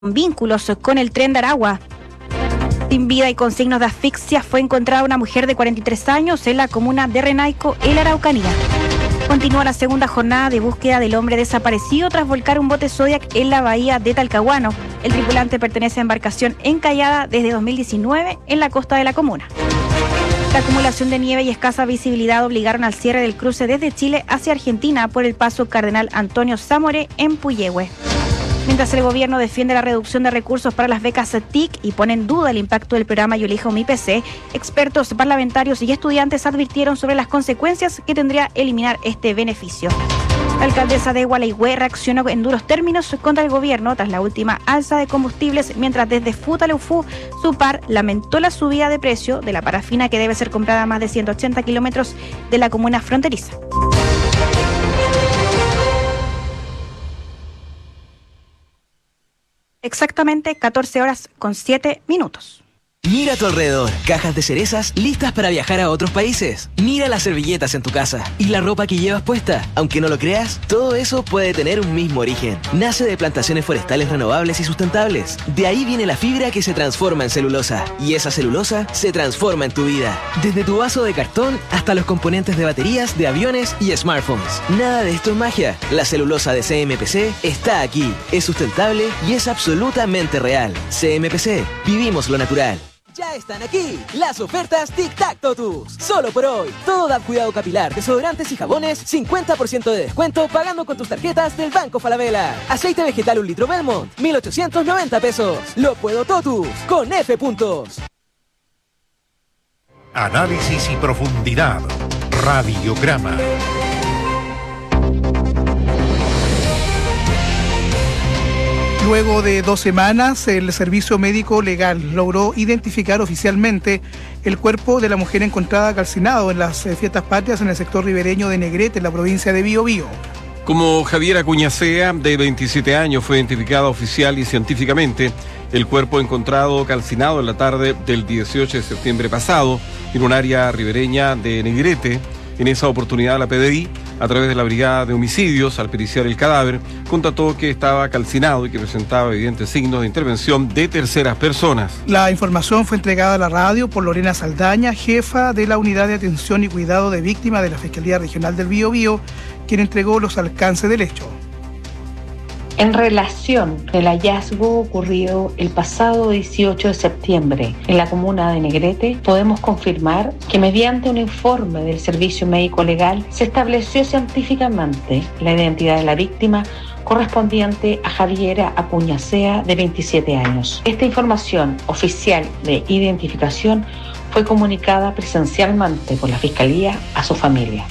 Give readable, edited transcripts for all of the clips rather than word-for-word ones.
vínculos con el Tren de Aragua. Sin vida y con signos de asfixia fue encontrada una mujer de 43 años en la comuna de Renaico, en la Araucanía. Continúa la segunda jornada de búsqueda del hombre desaparecido tras volcar un bote Zodiac en la bahía de Talcahuano. El tripulante pertenece a embarcación encallada desde 2019 en la costa de la comuna. La acumulación de nieve y escasa visibilidad obligaron al cierre del cruce desde Chile hacia Argentina por el paso Cardenal Antonio Zamoré en Puyehue. Mientras el gobierno defiende la reducción de recursos para las becas TIC y pone en duda el impacto del programa Yo elijo mi PC, expertos parlamentarios y estudiantes advirtieron sobre las consecuencias que tendría eliminar este beneficio. La alcaldesa de Gualeguay reaccionó en duros términos contra el gobierno tras la última alza de combustibles, mientras desde Futaleufú, Supar lamentó la subida de precio de la parafina que debe ser comprada a más de 180 kilómetros de la comuna fronteriza. Exactamente 14 horas con 7 minutos. Mira a tu alrededor, cajas de cerezas listas para viajar a otros países. Mira las servilletas en tu casa y la ropa que llevas puesta. Aunque no lo creas, todo eso puede tener un mismo origen. Nace de plantaciones forestales renovables y sustentables. De ahí viene la fibra que se transforma en celulosa. Y esa celulosa se transforma en tu vida. Desde tu vaso de cartón hasta los componentes de baterías, de aviones y smartphones. Nada de esto es magia. La celulosa de CMPC está aquí. Es sustentable y es absolutamente real. CMPC, vivimos lo natural. Ya están aquí las ofertas Tic Tac Totus. Solo por hoy. Todo da cuidado capilar, desodorantes y jabones, 50% de descuento pagando con tus tarjetas del Banco Falabella. Aceite vegetal 1 litro Belmont, 1,890 pesos. Lo puedo Totus, con F puntos. Análisis y profundidad. Radiograma. Luego de 2 semanas, el Servicio Médico Legal logró identificar oficialmente el cuerpo de la mujer encontrada calcinado en las fiestas patrias en el sector ribereño de Negrete, en la provincia de Biobío. Como Javier Acuñacea, de 27 años, fue identificada oficial y científicamente el cuerpo encontrado calcinado en la tarde del 18 de septiembre pasado en un área ribereña de Negrete. En esa oportunidad la PDI, a través de la Brigada de Homicidios, al periciar el cadáver, constató que estaba calcinado y que presentaba evidentes signos de intervención de terceras personas. La información fue entregada a la radio por Lorena Saldaña, jefa de la Unidad de Atención y Cuidado de Víctimas de la Fiscalía Regional del Biobío, quien entregó los alcances del hecho. En relación al hallazgo ocurrido el pasado 18 de septiembre en la comuna de Negrete, podemos confirmar que mediante un informe del Servicio Médico Legal se estableció científicamente la identidad de la víctima correspondiente a Javiera Acuñacea, de 27 años. Esta información oficial de identificación fue comunicada presencialmente por la Fiscalía a su familia.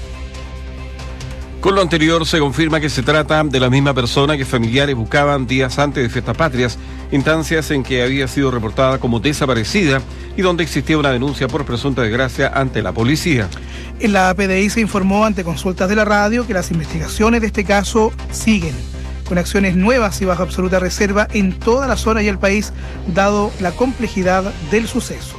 Con lo anterior se confirma que se trata de la misma persona que familiares buscaban días antes de Fiestas Patrias, instancias en que había sido reportada como desaparecida y donde existía una denuncia por presunta desgracia ante la policía. En la PDI se informó ante consultas de la radio que las investigaciones de este caso siguen, con acciones nuevas y bajo absoluta reserva en toda la zona y el país, dado la complejidad del suceso.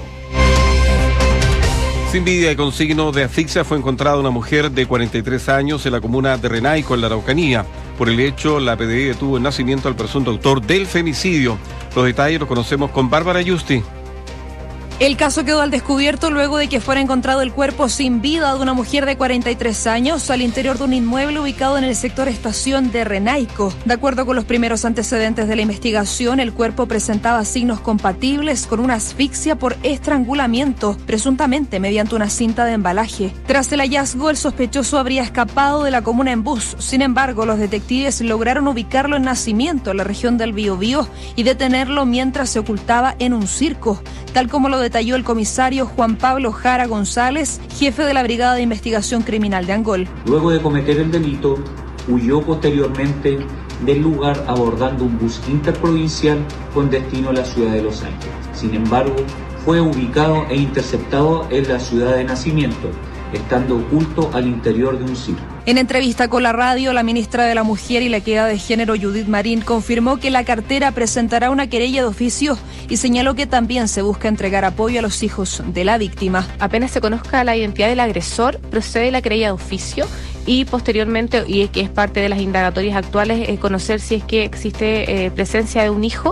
Sin vida y con signos de asfixia fue encontrada una mujer de 43 años en la comuna de Renaico, en la Araucanía. Por el hecho, la PDI detuvo en nacimiento al presunto autor del femicidio. Los detalles los conocemos con Bárbara Yusti. El caso quedó al descubierto luego de que fuera encontrado el cuerpo sin vida de una mujer de 43 años al interior de un inmueble ubicado en el sector Estación de Renaico. De acuerdo con los primeros antecedentes de la investigación, el cuerpo presentaba signos compatibles con una asfixia por estrangulamiento, presuntamente mediante una cinta de embalaje. Tras el hallazgo, el sospechoso habría escapado de la comuna en bus. Sin embargo, los detectives lograron ubicarlo en nacimiento, en la región del Biobío, y detenerlo mientras se ocultaba en un circo, tal como lo detalló el comisario Juan Pablo Jara González, jefe de la Brigada de Investigación Criminal de Angol. Luego de cometer el delito, huyó posteriormente del lugar abordando un bus interprovincial con destino a la ciudad de Los Ángeles. Sin embargo, fue ubicado e interceptado en la ciudad de nacimiento, estando oculto al interior de un circo. En entrevista con la radio, la ministra de la Mujer y la Equidad de Género, Judith Marín, confirmó que la cartera presentará una querella de oficio y señaló que también se busca entregar apoyo a los hijos de la víctima. Apenas se conozca la identidad del agresor, procede la querella de oficio y posteriormente, y que es parte de las indagatorias actuales, conocer si es que existe presencia de un hijo